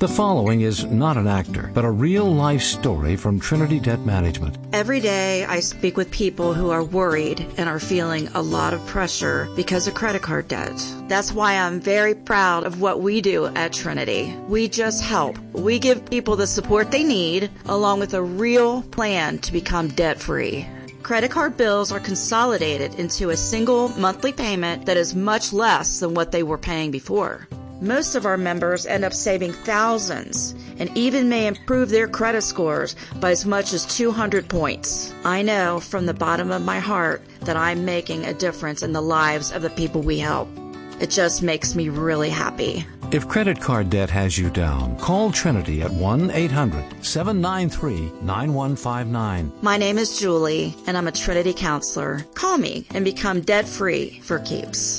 The following is not an actor, but a real-life story from Trinity Debt Management. Every day I speak with people who are worried and are feeling a lot of pressure because of credit card debt. That's why I'm very proud of what we do at Trinity. We just help. We give people the support they need, along with a real plan to become debt-free. Credit card bills are consolidated into a single monthly payment that is much less than what they were paying before. Most of our members end up saving thousands and even may improve their credit scores by as much as 200 points. I know from the bottom of my heart that I'm making a difference in the lives of the people we help. It just makes me really happy. If credit card debt has you down, call Trinity at 1-800-793-9159. My name is Julie, and I'm a Trinity counselor. Call me and become debt-free for keeps.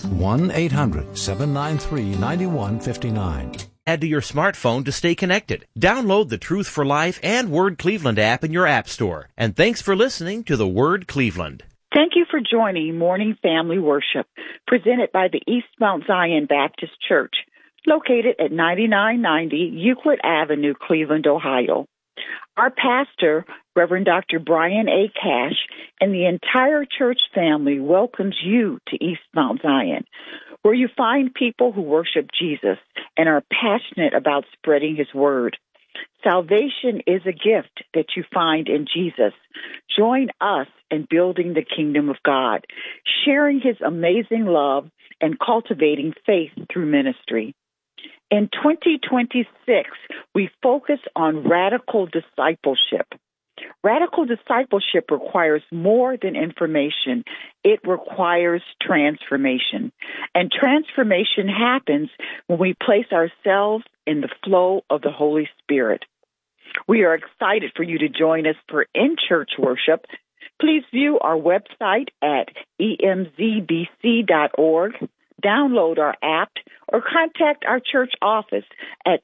1-800-793-9159. Add to your smartphone to stay connected. Download the Truth for Life and Word Cleveland app in your app store. And thanks for listening to the Word Cleveland. Thank you for joining Morning Family Worship, presented by the East Mount Zion Baptist Church, located at 9990 Euclid Avenue, Cleveland, Ohio. Our pastor, Reverend Dr. Brian A. Cash, and the entire church family welcomes you to East Mount Zion, where you find people who worship Jesus and are passionate about spreading his word. Salvation is a gift that you find in Jesus. Join us in building the kingdom of God, sharing his amazing love and cultivating faith through ministry. In 2026, we focus on radical discipleship. Radical discipleship requires more than information. It requires transformation. And transformation happens when we place ourselves in the flow of the Holy Spirit. We are excited for you to join us for in-church worship. Please view our website at emzbc.org, download our app, or contact our church office at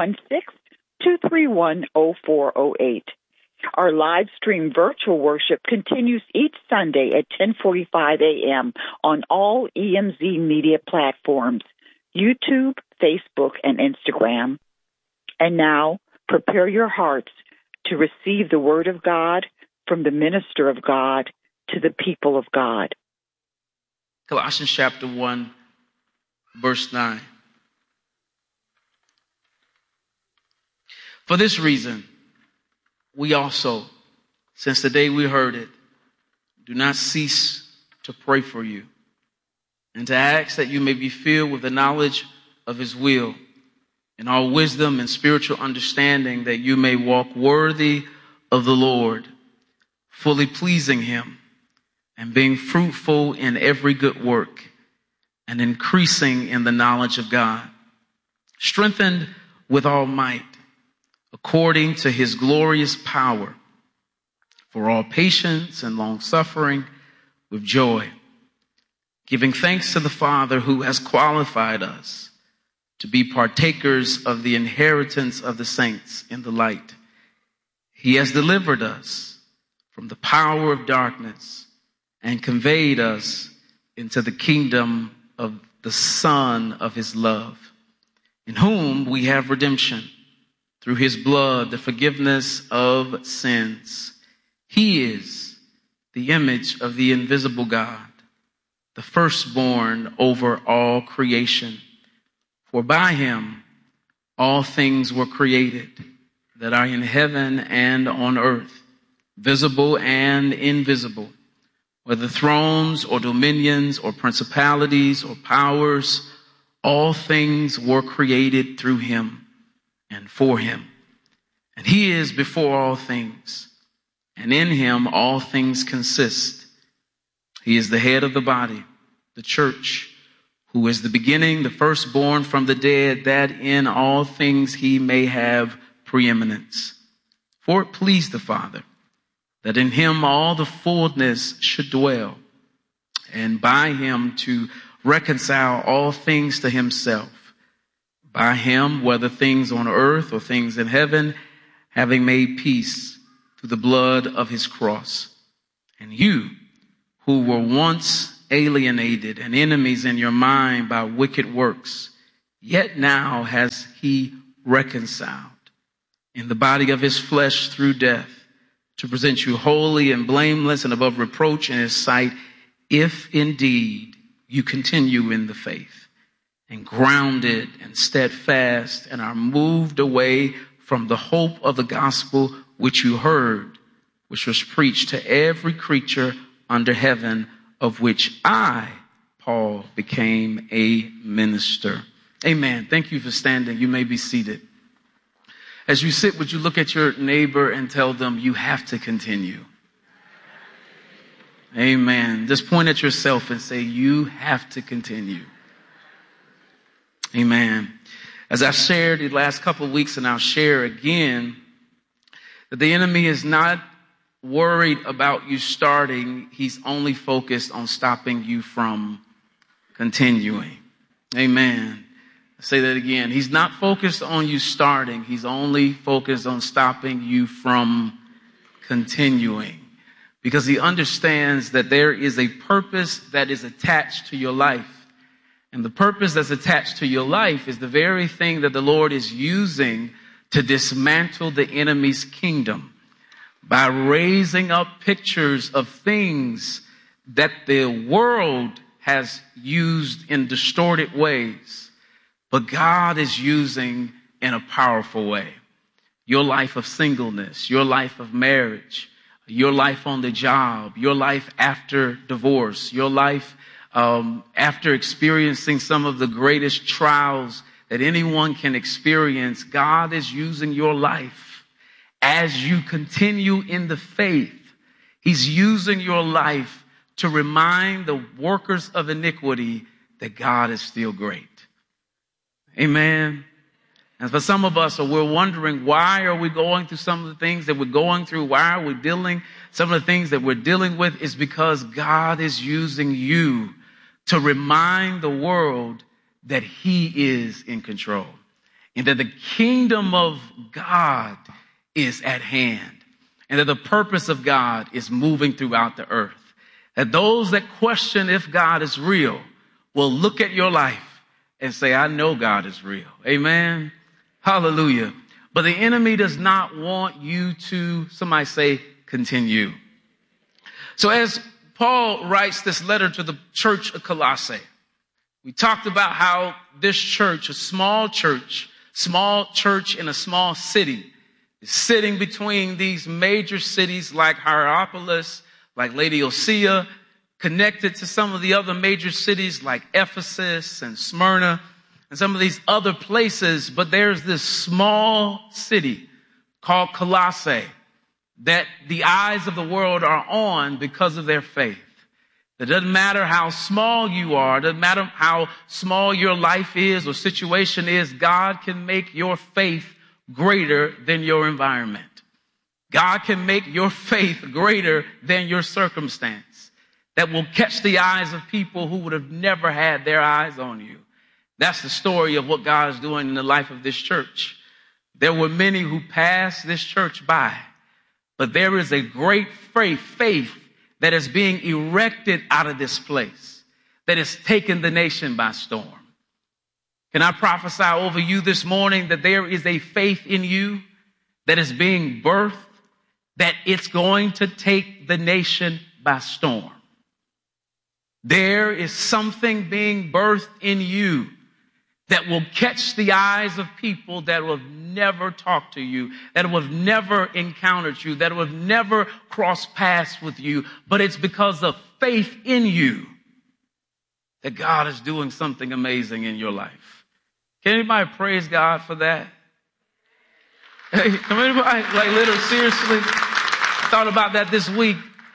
216-231-0408. Our live stream virtual worship continues each Sunday at 10:45 a.m. on all EMZ media platforms, YouTube, Facebook, and Instagram. And now, prepare your hearts to receive the Word of God from the minister of God to the people of God. Colossians chapter 1, verse 9. For this reason, we also, since the day we heard it, do not cease to pray for you and to ask that you may be filled with the knowledge of his will in all wisdom and spiritual understanding, that you may walk worthy of the Lord, fully pleasing him and being fruitful in every good work and increasing in the knowledge of God, strengthened with all might according to his glorious power, for all patience and long suffering with joy, giving thanks to the Father who has qualified us to be partakers of the inheritance of the saints in the light. He has delivered us from the power of darkness and conveyed us into the kingdom of the Son of his love, in whom we have redemption through his blood, the forgiveness of sins. He is the image of the invisible God, the firstborn over all creation. For by him all things were created that are in heaven and on earth, visible and invisible, whether thrones or dominions or principalities or powers, all things were created through him and for him. And he is before all things, and in him all things consist. He is the head of the body, the church, who is the beginning, the firstborn from the dead, that in all things he may have preeminence. For it pleased the Father that in him all the fullness should dwell, and by him to reconcile all things to himself. By him, whether things on earth or things in heaven, having made peace through the blood of his cross. And you, who were once alienated and enemies in your mind by wicked works, yet now has he reconciled in the body of his flesh through death, to present you holy and blameless and above reproach in his sight, if indeed you continue in the faith, and grounded and steadfast, and are moved away from the hope of the gospel which you heard, which was preached to every creature under heaven, of which I, Paul, became a minister. Amen. Thank you for standing. You may be seated. As you sit, would you look at your neighbor and tell them you have to continue? Amen. Just point at yourself and say, you have to continue. Amen. As I shared the last couple of weeks, and I'll share again, that the enemy is not worried about you starting. He's only focused on stopping you from continuing. Amen. I'll say that again. He's not focused on you starting. He's only focused on stopping you from continuing. Because he understands that there is a purpose that is attached to your life. And the purpose that's attached to your life is the very thing that the Lord is using to dismantle the enemy's kingdom by raising up pictures of things that the world has used in distorted ways, but God is using in a powerful way. Your life of singleness, your life of marriage, your life on the job, your life after divorce, your life after experiencing some of the greatest trials that anyone can experience. God is using your life as you continue in the faith. He's using your life to remind the workers of iniquity that God is still great. Amen. And for some of us, we're wondering, why are we going through some of the things that we're going through? Why are we dealing? Some of the things that we're dealing with is because God is using you to remind the world that he is in control and that the kingdom of God is at hand and that the purpose of God is moving throughout the earth. That those that question if God is real will look at your life and say, I know God is real. Amen. Hallelujah. But the enemy does not want you to, somebody say, continue. So as Paul writes this letter to the church of Colossae, we talked about how this church, a small church in a small city, is sitting between these major cities like Hierapolis, like Laodicea, connected to some of the other major cities like Ephesus and Smyrna and some of these other places. But there's this small city called Colossae that the eyes of the world are on because of their faith. It doesn't matter how small you are, it doesn't matter how small your life is or situation is, God can make your faith greater than your environment. God can make your faith greater than your circumstance that will catch the eyes of people who would have never had their eyes on you. That's the story of what God is doing in the life of this church. There were many who passed this church by, but there is a great faith that is being erected out of this place that has taken the nation by storm. Can I prophesy over you this morning that there is a faith in you that is being birthed, that it's going to take the nation by storm? There is something being birthed in you that will catch the eyes of people that will have never talked to you, that will have never encountered you, that will have never crossed paths with you. But it's because of faith in you that God is doing something amazing in your life. Can anybody praise God for that? Hey, can anybody, literally, seriously? I thought about that this week.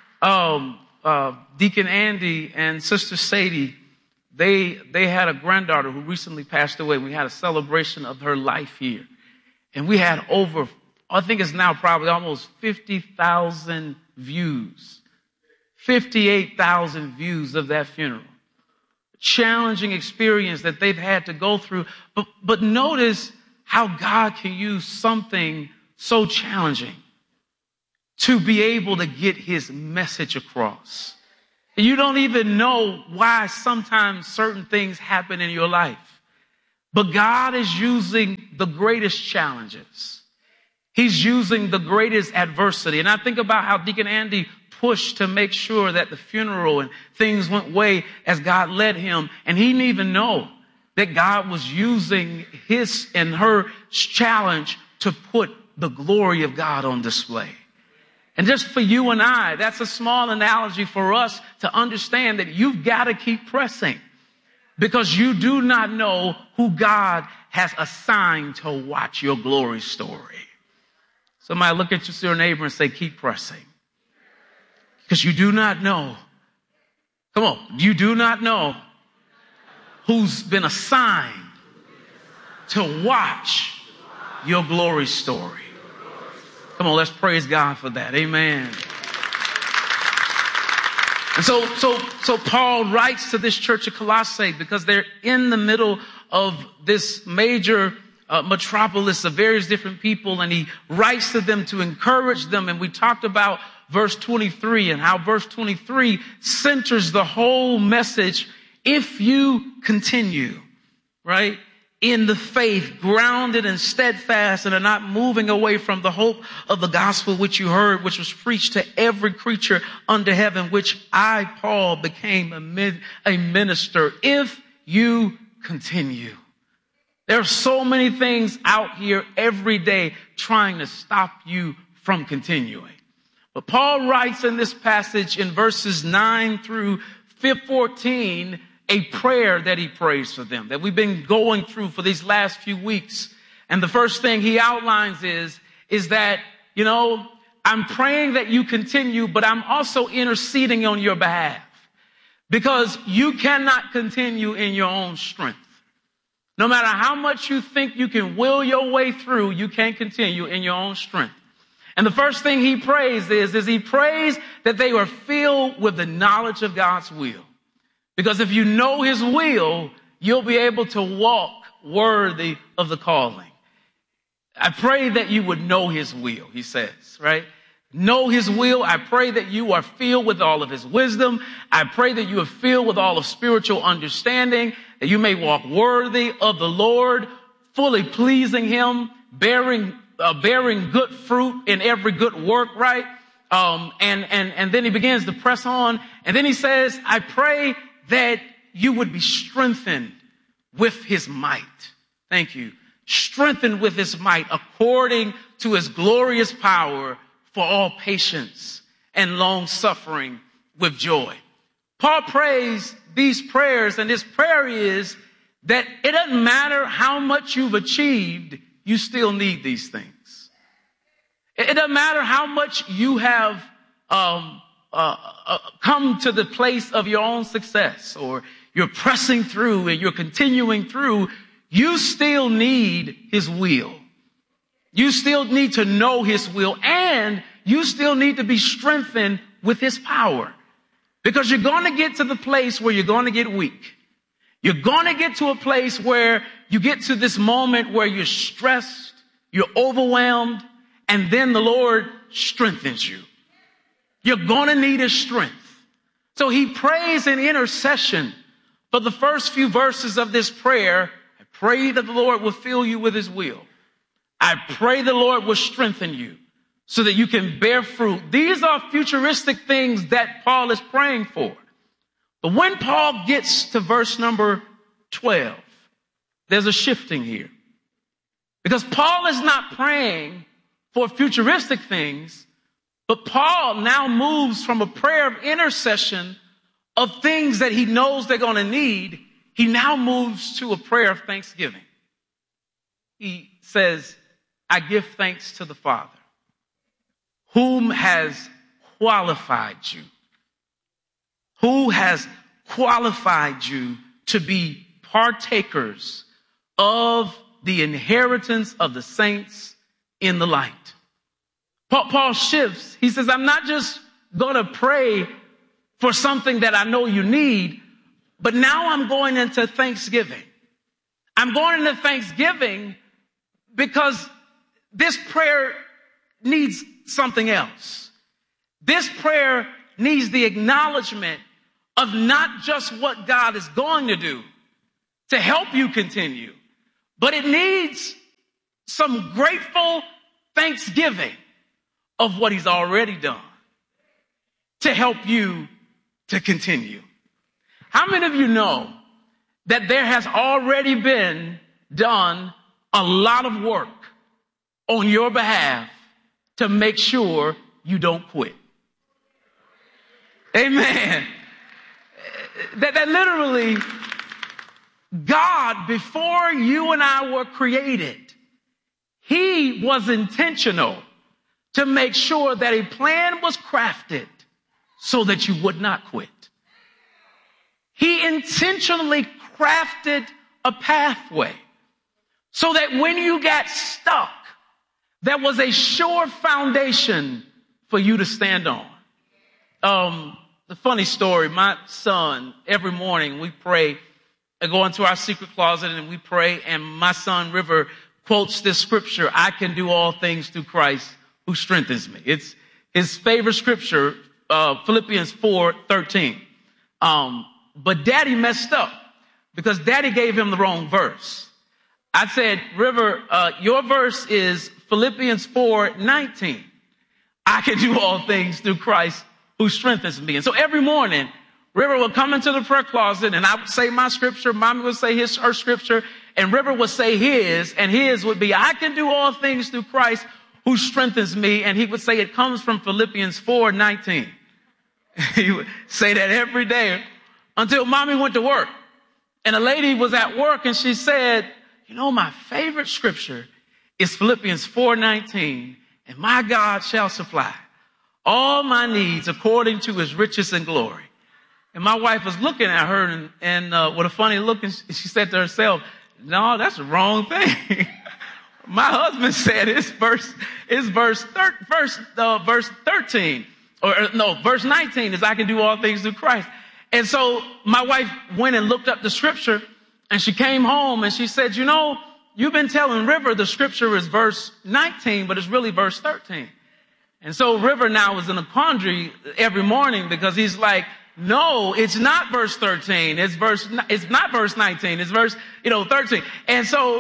Deacon Andy and Sister Sadie, they had a granddaughter who recently passed away. We had a celebration of her life here. And we had over, I think it's now probably almost 50,000 views. 58,000 views of that funeral. Challenging experience that they've had to go through. But notice how God can use something so challenging to be able to get his message across. You don't even know why sometimes certain things happen in your life. But God is using the greatest challenges. He's using the greatest adversity. And I think about how Deacon Andy pushed to make sure that the funeral and things went way as God led him. And he didn't even know that God was using his and her challenge to put the glory of God on display. And just for you and I, that's a small analogy for us to understand that you've got to keep pressing, because you do not know who God has assigned to watch your glory story. Somebody look at your neighbor and say, keep pressing. Because you do not know. Come on. You do not know who's been assigned to watch your glory story. Come on, let's praise God for that. Amen. And so Paul writes to this church of Colossae because they're in the middle of this major metropolis of various different people, and he writes to them to encourage them. And we talked about verse 23 and how verse 23 centers the whole message. If you continue, right, in the faith, grounded and steadfast, and are not moving away from the hope of the gospel which you heard, which was preached to every creature under heaven, which I, Paul, became a minister. If you continue. There are so many things out here every day trying to stop you from continuing. But Paul writes in this passage in verses 9 through 14, a prayer that he prays for them, that we've been going through for these last few weeks. And the first thing he outlines is that, I'm praying that you continue, but I'm also interceding on your behalf, because you cannot continue in your own strength. No matter how much you think you can will your way through, you can't continue in your own strength. And the first thing he prays is he prays that they are filled with the knowledge of God's will. Because if you know his will, you'll be able to walk worthy of the calling. I pray that you would know his will, he says, right? Know his will. I pray that you are filled with all of his wisdom. I pray that you are filled with all of spiritual understanding, that you may walk worthy of the Lord, fully pleasing him, bearing good fruit in every good work, right? And then he begins to press on. And then he says, I pray that you would be strengthened with his might. Thank you. Strengthened with his might according to his glorious power for all patience and long suffering with joy. Paul prays these prayers, and his prayer is that it doesn't matter how much you've achieved, you still need these things. It doesn't matter how much you have come to the place of your own success, or you're pressing through and you're continuing through, you still need his will. You still need to know his will, and you still need to be strengthened with his power. Because you're going to get to the place where you're going to get weak. You're going to get to a place where you get to this moment where you're stressed, you're overwhelmed, and then the Lord strengthens you. You're going to need his strength. So he prays in intercession for the first few verses of this prayer. I pray that the Lord will fill you with his will. I pray the Lord will strengthen you so that you can bear fruit. These are futuristic things that Paul is praying for. But when Paul gets to verse number 12, there's a shifting here. Because Paul is not praying for futuristic things, but Paul now moves from a prayer of intercession of things that he knows they're going to need. He now moves to a prayer of thanksgiving. He says, I give thanks to the Father, whom has qualified you. Who has qualified you to be partakers of the inheritance of the saints in the light. Paul shifts. He says, I'm not just going to pray for something that I know you need, but now I'm going into thanksgiving. I'm going into thanksgiving because this prayer needs something else. This prayer needs the acknowledgement of not just what God is going to do to help you continue, But it needs some grateful thanksgiving of what he's already done to help you to continue. How many of you know that there has already been done a lot of work on your behalf to make sure you don't quit? Amen. That literally, God, before you and I were created, he was intentional to make sure that a plan was crafted so that you would not quit. He intentionally crafted a pathway so that when you got stuck, there was a sure foundation for you to stand on. The funny story, my son, every morning we pray, I go into our secret closet and we pray, and my son River quotes this scripture, I can do all things through Christ who strengthens me. It's his favorite scripture, Philippians 4:13. But Daddy messed up because Daddy gave him the wrong verse. I said, River, your verse is Philippians 4:19. I can do all things through Christ who strengthens me. And so every morning, River would come into the prayer closet and I would say my scripture, Mommy would say her scripture, and River would say his, and his would be, I can do all things through Christ who strengthens me. And he would say it comes from Philippians 4:19. He would say that every day until Mommy went to work. And a lady was at work and she said, you know, my favorite scripture is Philippians 4:19, and my God shall supply all my needs according to his riches and glory. And my wife was looking at her and with a funny look, and she said to herself, no, that's the wrong thing. My husband said verse 13, or no, verse 19 is I can do all things through Christ. And so my wife went and looked up the scripture, and she came home and she said, you know, you've been telling River the scripture is verse 19, but it's really verse 13. And so River now is in a quandary every morning because he's like, no, it's not verse 13. It's not verse 19. It's verse, 13. And so,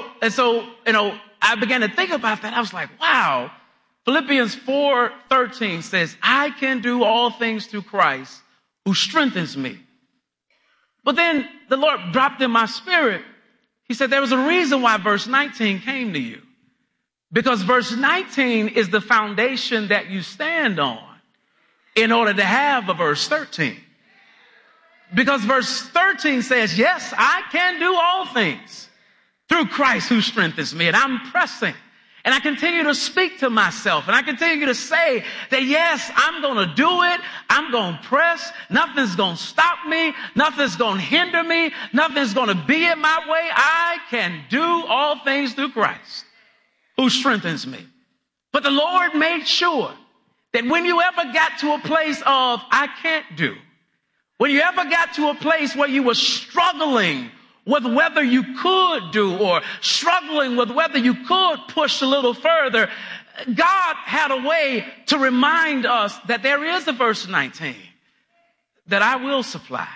I began to think about that. I was like, wow, Philippians 4:13 says, I can do all things through Christ who strengthens me. But then the Lord dropped in my spirit. He said, there was a reason why verse 19 came to you. Because verse 19 is the foundation that you stand on in order to have a verse 13. Because verse 13 says, yes, I can do all things through Christ who strengthens me. And I'm pressing. And I continue to speak to myself. And I continue to say that, yes, I'm going to do it. I'm going to press. Nothing's going to stop me. Nothing's going to hinder me. Nothing's going to be in my way. I can do all things through Christ who strengthens me. But the Lord made sure that when you ever got to a place of I can't do, when you ever got to a place where you were struggling with whether you could do or struggling with whether you could push a little further, God had a way to remind us that there is a verse 19, that I will supply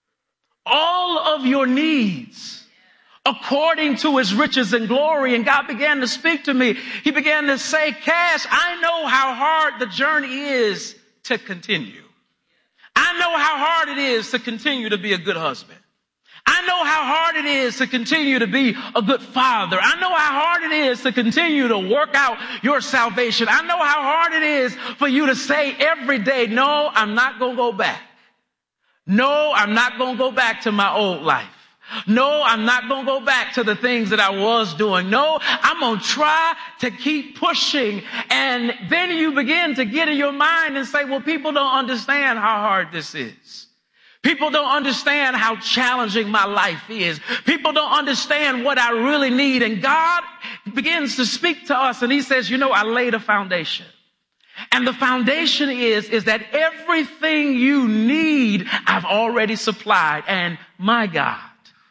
all of your needs according to his riches and glory. And God began to speak to me. He began to say, Cash, I know how hard the journey is to continue. I know how hard it is to continue to be a good husband. I know how hard it is to continue to be a good father. I know how hard it is to continue to work out your salvation. I know how hard it is for you to say every day, no, I'm not going to go back. No, I'm not going to go back to my old life. No, I'm not going to go back to the things that I was doing. No, I'm going to try to keep pushing. And then you begin to get in your mind and say, well, people don't understand how hard this is. People don't understand how challenging my life is. People don't understand what I really need. And God begins to speak to us and he says, I laid a foundation. And the foundation is that everything you need, I've already supplied. And my God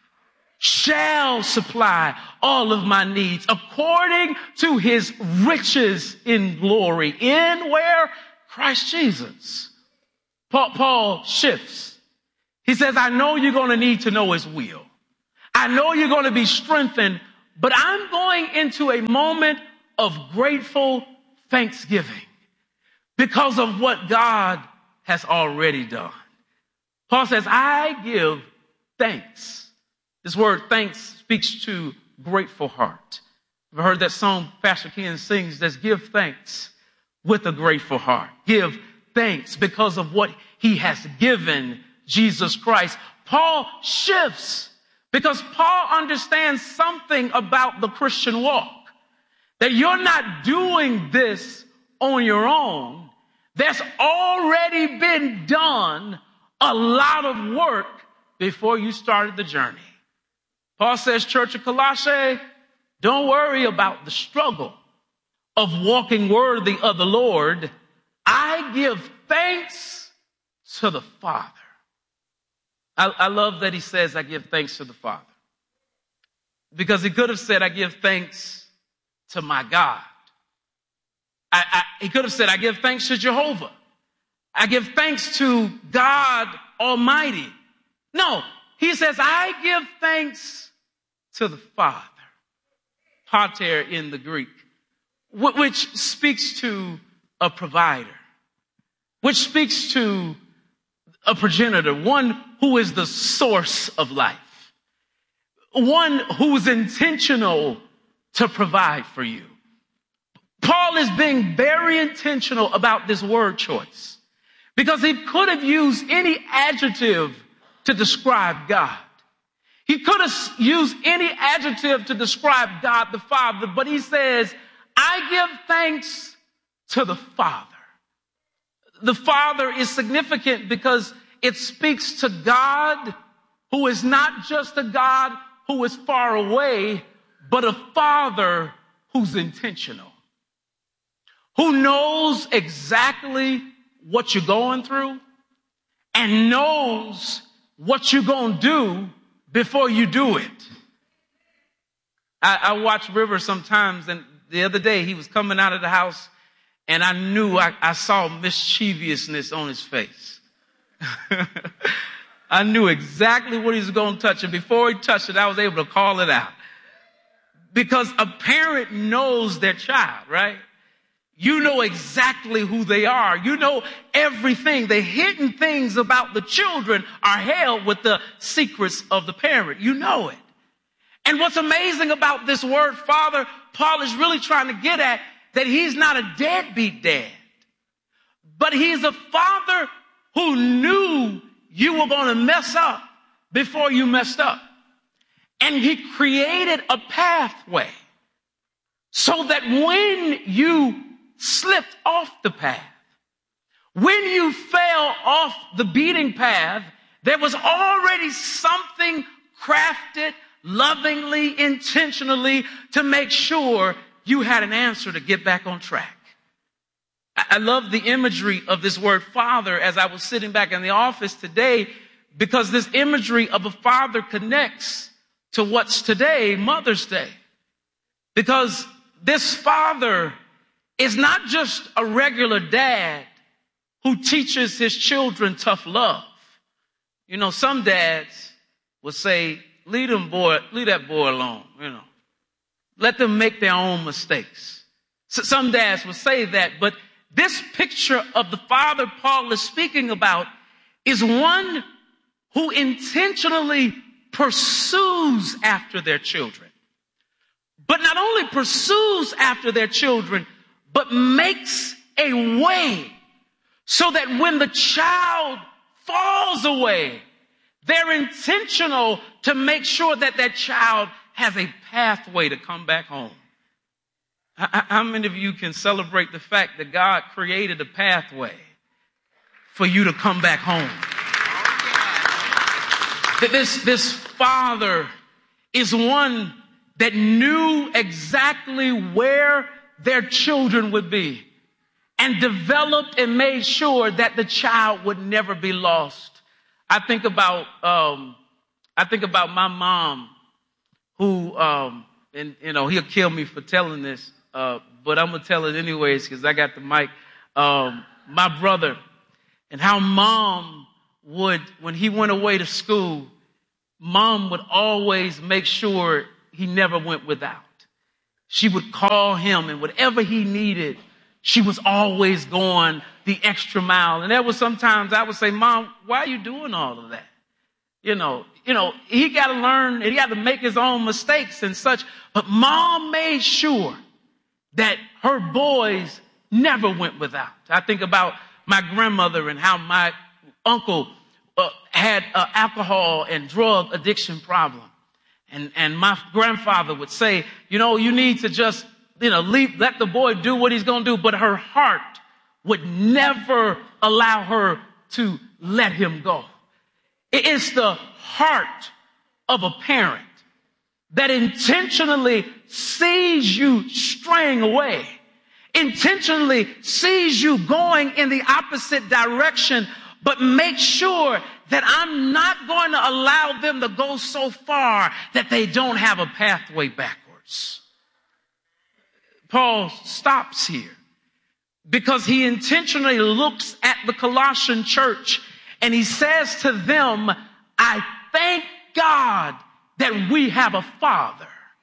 shall supply all of my needs according to his riches in glory in where? Christ Jesus. Paul shifts. He says, I know you're going to need to know his will. I know you're going to be strengthened but I'm going into a moment of grateful thanksgiving because of what God has already done. Paul says, I give thanks. This word thanks speaks to grateful heart. I've heard that song Pastor Ken sings, that's give thanks with a grateful heart. Give thanks because of what he has given Jesus Christ. Paul shifts because Paul understands something about the Christian walk, that you're not doing this on your own. There's already been done a lot of work before you started the journey. Paul says, Church of Colossae, don't worry about the struggle of walking worthy of the Lord. I give thanks to the Father. I love that he says, I give thanks to the Father. Because he could have said, I give thanks to my God. He could have said, I give thanks to Jehovah. I give thanks to God Almighty. No, he says, I give thanks to the Father. Pater in the Greek, which speaks to a provider, which speaks to a progenitor, one who is the source of life, one who's intentional to provide for you. Paul is being very intentional about this word choice because he could have used any adjective to describe God. He could have used any adjective to describe God the Father, but he says, I give thanks to the Father. The Father is significant because it speaks to God who is not just a God who is far away, but a Father who's intentional, who knows exactly what you're going through and knows what you're going to do before you do it. I watch River sometimes, and the other day he was coming out of the house and I knew I saw mischievousness on his face. I knew exactly what he was going to touch, and before he touched it, I was able to call it out. Because a parent knows their child, right? You know exactly who they are. You know everything. The hidden things about the children are held with the secrets of the parent. You know it. And what's amazing about this word, Father, Paul is really trying to get at that he's not a deadbeat dad, but he's a father who knew you were going to mess up before you messed up. And he created a pathway so that when you slipped off the path, when you fell off the beating path, there was already something crafted lovingly, intentionally to make sure you had an answer to get back on track. I love the imagery of this word father as I was sitting back in the office today, because this imagery of a father connects to what's today, Mother's Day. Because this father is not just a regular dad who teaches his children tough love. You know, some dads will say, leave that boy alone, Let them make their own mistakes. So some dads will say that, but this picture of the father Paul is speaking about is one who intentionally pursues after their children. But not only pursues after their children, but makes a way so that when the child falls away, they're intentional to make sure that that child has a pathway to come back home. How many of you can celebrate the fact that God created a pathway for you to come back home? That this father is one that knew exactly where their children would be and developed and made sure that the child would never be lost. I think about my mom, who he'll kill me for telling this, but I'm gonna tell it anyways because I got the mic. My brother, and how mom would, when he went away to school, mom would always make sure he never went without. She would call him, and whatever he needed, she was always going the extra mile. And there was sometimes I would say, Mom, why are you doing all of that? You know, he got to learn, he got to make his own mistakes and such. But Mom made sure that her boys never went without. I think about my grandmother and how my uncle had an alcohol and drug addiction problem. And my grandfather would say, you need to just, let the boy do what he's going to do. But her heart would never allow her to let him go. It is the heart of a parent that intentionally sees you straying away, intentionally sees you going in the opposite direction, but make sure that I'm not going to allow them to go so far that they don't have a pathway backwards. Paul stops here because he intentionally looks at the Colossian church and he says to them, I thank God that we have a Father.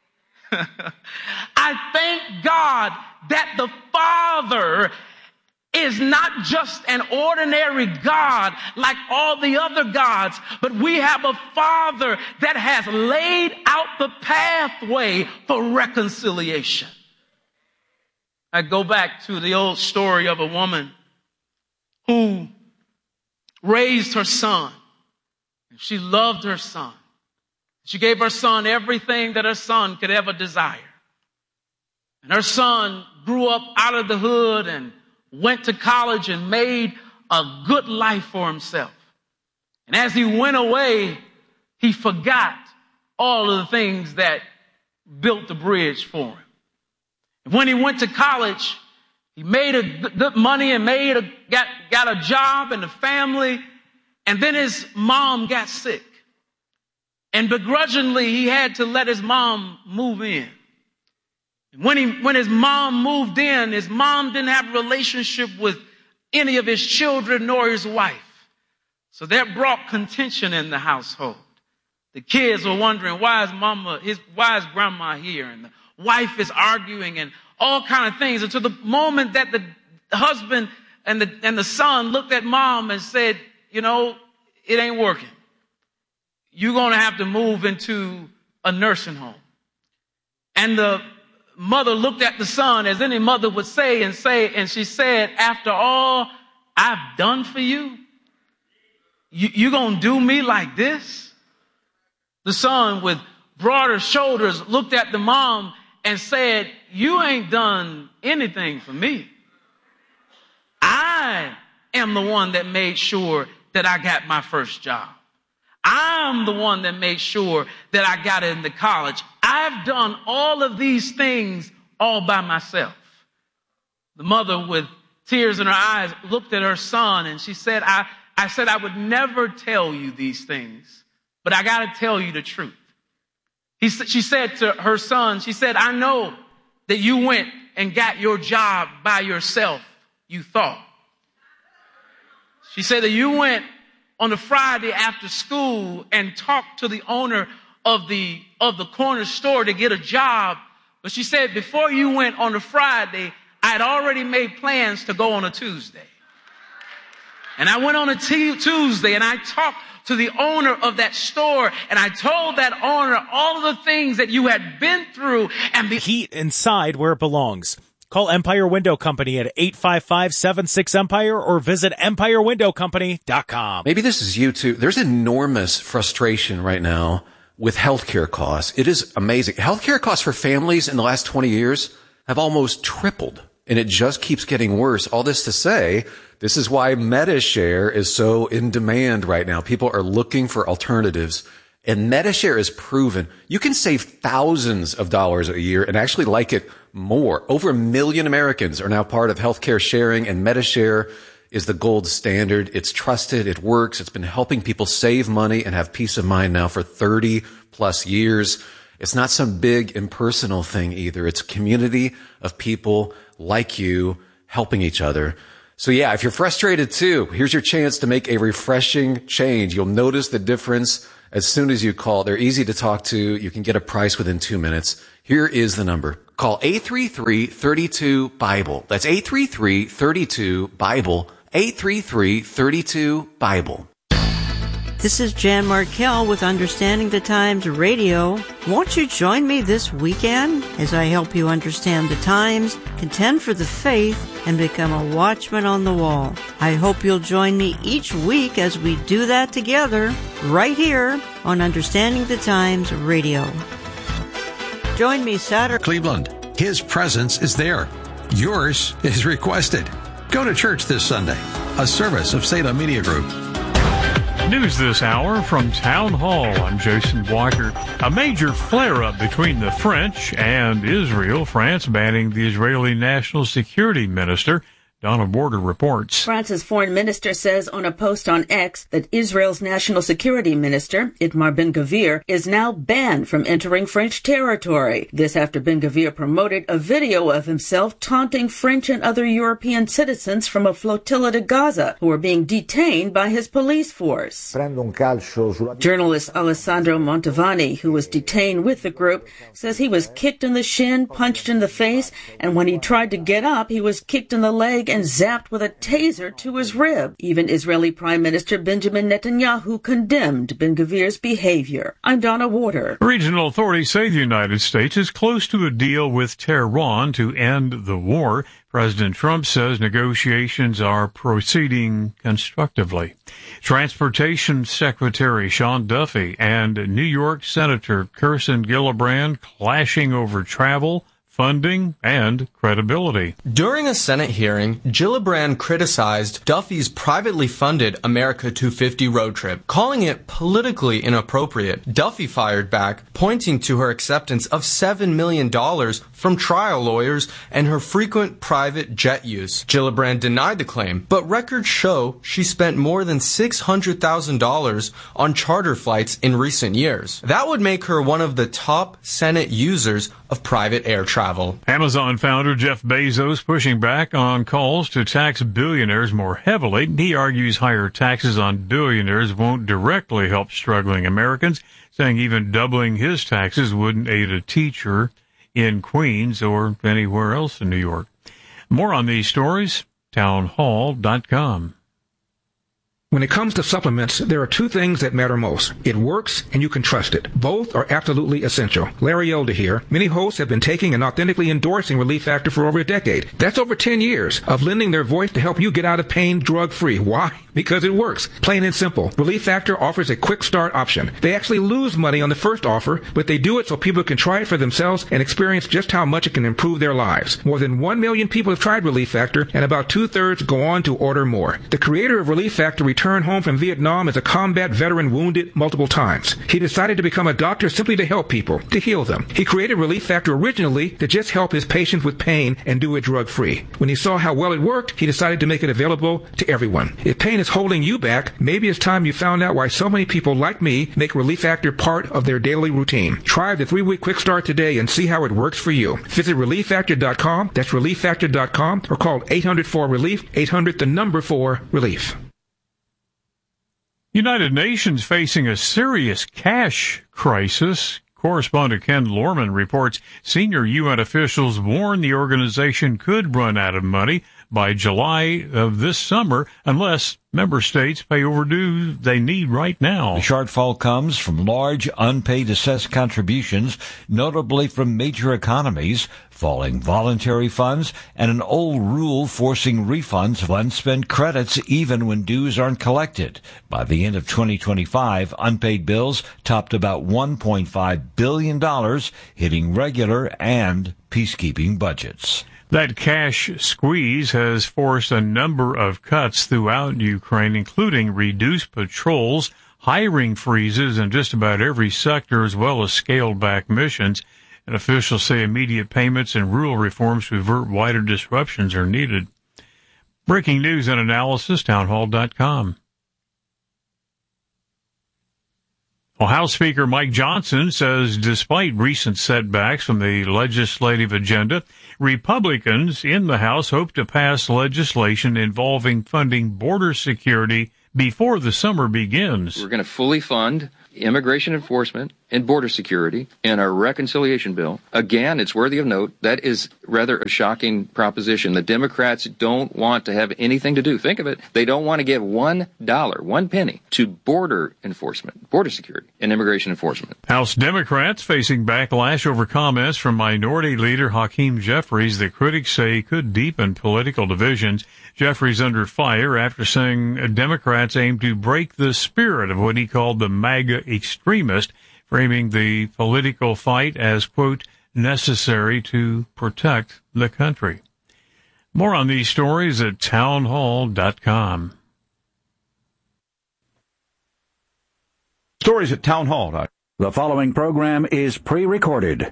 I thank God that the Father is not just an ordinary God like all the other gods, but we have a Father that has laid out the pathway for reconciliation. I go back to the old story of a woman who raised her son. She loved her son. She gave her son everything that her son could ever desire. And her son grew up out of the hood and went to college and made a good life for himself. And as he went away, he forgot all of the things that built the bridge for him. And when he went to college, he made good money and got a job and a family. And then his mom got sick. And begrudgingly, he had to let his mom move in. And when his mom moved in, his mom didn't have a relationship with any of his children nor his wife. So that brought contention in the household. The kids were wondering, why is grandma here? And the wife is arguing and all kind of things. Until the moment that the husband and the son looked at mom and said, it ain't working. You're going to have to move into a nursing home. And the mother looked at the son as any mother would say, and she said, after all I've done for you, you going to do me like this? The son with broader shoulders looked at the mom and said, you ain't done anything for me. I am the one that made sure that I got my first job. I'm the one that made sure that I got into college. I've done all of these things all by myself. The mother, with tears in her eyes, looked at her son and she said, I said I would never tell you these things, but I got to tell you the truth. She said to her son, she said, I know that you went and got your job by yourself, you thought. She said that you went on a Friday after school and talked to the owner of the corner store to get a job. But she said, before you went on a Friday, I had already made plans to go on a Tuesday. And I went on a Tuesday and I talked to the owner of that store and I told that owner all of the things that you had been through. And heat inside where it belongs. Call Empire Window Company at 855-76-EMPIRE or visit EmpireWindowCompany.com. Maybe this is you too. There's enormous frustration right now with healthcare costs. It is amazing. Healthcare costs for families in the last 20 years have almost tripled, and it just keeps getting worse. All this to say, this is why MediShare is so in demand right now. People are looking for alternatives. And MediShare is proven you can save thousands of dollars a year and actually like it more. Over 1 million Americans are now part of healthcare sharing, and MediShare is the gold standard. It's trusted. It works. It's been helping people save money and have peace of mind now for 30 plus years. It's not some big impersonal thing either. It's a community of people like you helping each other. So yeah, if you're frustrated too, here's your chance to make a refreshing change. You'll notice the difference as soon as you call. They're easy to talk to. You can get a price within 2 minutes. Here is the number. Call 833-32-BIBLE. That's 833-32-BIBLE. 833-32-BIBLE. This is Jan Markell with Understanding the Times Radio. Won't you join me this weekend as I help you understand the times, contend for the faith, and become a watchman on the wall? I hope you'll join me each week as we do that together, right here on Understanding the Times Radio. Join me Saturday. Cleveland, His presence is there. Yours is requested. Go to church this Sunday, a service of Salem Media Group. News this hour from Town Hall. I'm Jason Walker. A major flare-up between the French and Israel. France banning the Israeli National Security Minister. Donna Border reports. France's foreign minister says on a post on X that Israel's national security minister, Itamar Ben-Gvir, is now banned from entering French territory. This after Ben-Gvir promoted a video of himself taunting French and other European citizens from a flotilla to Gaza who were being detained by his police force. Journalist Alessandro Montavani, who was detained with the group, says he was kicked in the shin, punched in the face, and when he tried to get up, he was kicked in the leg and zapped with a taser to his rib. Even Israeli Prime Minister Benjamin Netanyahu condemned Ben-Gvir's behavior. I'm Donna Warder. Regional authorities say the United States is close to a deal with Tehran to end the war. President Trump says negotiations are proceeding constructively. Transportation Secretary Sean Duffy and New York Senator Kirsten Gillibrand clashing over travel, funding, and credibility. During a Senate hearing, Gillibrand criticized Duffy's privately funded America 250 road trip, calling it politically inappropriate. Duffy fired back, pointing to her acceptance of $7 million from trial lawyers and her frequent private jet use. Gillibrand denied the claim, but records show she spent more than $600,000 on charter flights in recent years. That would make her one of the top Senate users of private air travel. Amazon founder Jeff Bezos pushing back on calls to tax billionaires more heavily. He argues higher taxes on billionaires won't directly help struggling Americans, saying even doubling his taxes wouldn't aid a teacher in Queens or anywhere else in New York. More on these stories, townhall.com. When it comes to supplements, there are two things that matter most. It works, and you can trust it. Both are absolutely essential. Larry Elder here. Many hosts have been taking and authentically endorsing Relief Factor for over a decade. That's over 10 years of lending their voice to help you get out of pain drug-free. Why? Because it works. Plain and simple. Relief Factor offers a quick start option. They actually lose money on the first offer, but they do it so people can try it for themselves and experience just how much it can improve their lives. More than 1 million people have tried Relief Factor, and about 2/3 go on to order more. The creator of Relief Factor returned home from Vietnam as a combat veteran wounded multiple times. He decided to become a doctor simply to help people, to heal them. He created Relief Factor originally to just help his patients with pain and do it drug-free. When he saw how well it worked, he decided to make it available to everyone. If pain is holding you back, maybe it's time you found out why so many people like me make Relief Factor part of their daily routine. Try the 3-week quick start today and see how it works for you. Visit ReliefFactor.com, that's ReliefFactor.com, or call 800-4-RELIEF, 800-4-RELIEF. United Nations facing a serious cash crisis. Correspondent Ken Lorman reports senior UN officials warn the organization could run out of money by July of this summer unless member states pay overdue they need right now. The shortfall comes from large unpaid assessed contributions, notably from major economies, falling voluntary funds, and an old rule forcing refunds of unspent credits even when dues aren't collected. By the end of 2025, unpaid bills topped about $1.5 billion, hitting regular and peacekeeping budgets. That cash squeeze has forced a number of cuts throughout Ukraine, including reduced patrols, hiring freezes in just about every sector, as well as scaled-back missions. And officials say immediate payments and rule reforms to avert wider disruptions are needed. Breaking news and analysis, townhall.com. Well, House Speaker Mike Johnson says despite recent setbacks from the legislative agenda, Republicans in the House hope to pass legislation involving funding border security before the summer begins. We're going to fully fund immigration enforcement and border security and our reconciliation bill. Again, it's worthy of note, that is rather a shocking proposition. The Democrats don't want to have anything to do. Think of it. They don't want to give $1, 1 penny, to border enforcement, border security, and immigration enforcement. House Democrats facing backlash over comments from Minority Leader Hakeem Jeffries that critics say could deepen political divisions. Jeffries under fire after saying Democrats aim to break the spirit of what he called the MAGA extremist, framing the political fight as, quote, necessary to protect the country. More on these stories at townhall.com. Stories at townhall.com. The following program is pre-recorded.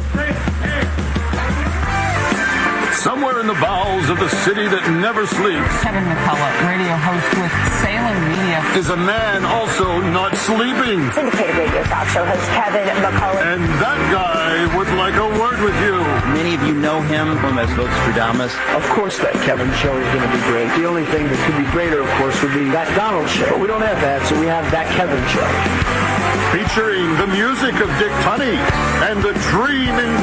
Somewhere in the bowels of the city that never sleeps, Kevin McCullough, radio host with Salem Media, is a man also not sleeping. Syndicated radio talk show host Kevin McCullough. And that guy would like a word with you. Many of you know him as Votes-Stradamus. Of course that Kevin show is going to be great. The only thing that could be greater, of course, would be that Donald show. But we don't have that, so we have that Kevin show. Featuring the music of Dick Tunney and the dreaming